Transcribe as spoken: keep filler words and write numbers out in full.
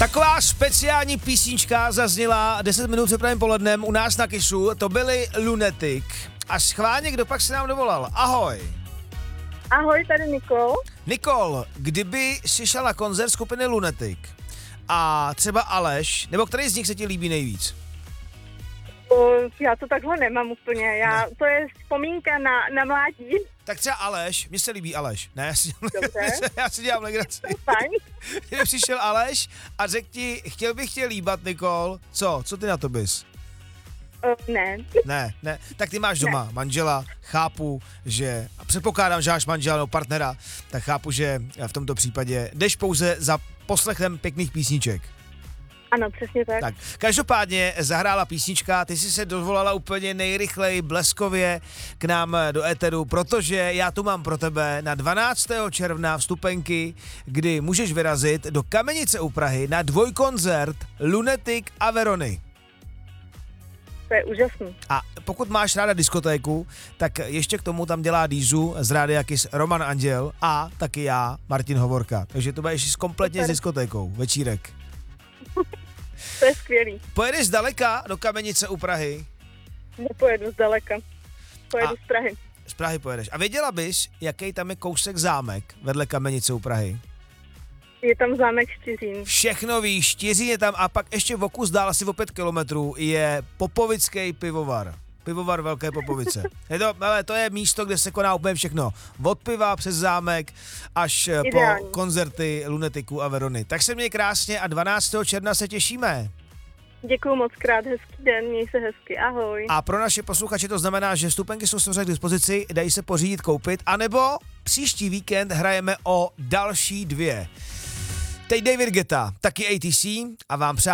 Taková speciální písnička zazněla deset minut před pravým polednem u nás na Kissu, to byli Lunatic. A schválně, kdo pak se nám dovolal? Ahoj. Ahoj, tady Nikol. Nikol, kdyby si šel na koncert skupiny Lunatic a třeba Aleš, nebo který z nich se ti líbí nejvíc? O, já to takhle nemám úplně, já, ne. To je vzpomínka na, na mládí. Tak třeba Aleš, mně se líbí Aleš. Ne, já si, Dobře. já si dělám legraci. Fajn. Kdyby přišel Aleš a řekl ti, chtěl bych tě líbat, Nikol, co? Co ty na to bys? O, ne. Ne, ne, tak ty máš doma ne. manžela, chápu, že, a předpokládám, že máš manžela nebo partnera, tak chápu, že v tomto případě jdeš pouze za poslechem pěkných písniček. Ano, přesně tak. Tak, každopádně zahrála písnička, ty jsi se dovolala úplně nejrychleji, bleskově k nám do éteru, protože já tu mám pro tebe na dvanáctého června vstupenky, kdy můžeš vyrazit do Kamenice u Prahy na dvojkoncert Lunatic a Verony. To je úžasný. A pokud máš ráda diskotéku, tak ještě k tomu tam dělá Dízu z Rádia Kiss Roman Anděl a taky já, Martin Hovorka. Takže to bude ještě kompletně s diskotékou, večírek. To je skvělý. Pojedeš zdaleka do Kamenice u Prahy? Nepojedu zdaleka. Pojedu A z Prahy. Z Prahy pojedeš. A věděla bys, jaký tam je kousek zámek vedle Kamenice u Prahy? Je tam zámek Štiřín. Všechno víš, Štiřín je tam a pak ještě v okus dál asi o pět kilometrů je Popovický pivovar. Pivovar Velké Popovice. Je to, ale to je místo, kde se koná úplně všechno. Od piva přes zámek až Ideální. Po koncerty Lunatiku a Verony. Tak se měj krásně a dvanáctého června se těšíme. Děkuju moc krát, hezký den, měj se hezky, ahoj. A pro naše posluchače to znamená, že vstupenky jsou samozřejmě k dispozici, dají se pořídit, koupit, anebo příští víkend hrajeme o další dvě. Teď David Guetta, taky A T C a vám přát